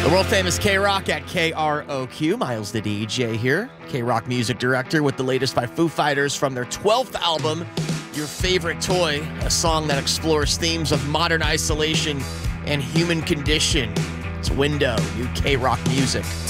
The world-famous K-Rock at KROQ. Miles the DJ here, K-Rock music director with the latest by Foo Fighters from their 12th album, Your Favorite Toy, a song that explores themes of modern isolation and human condition. It's Window, new K-Rock music.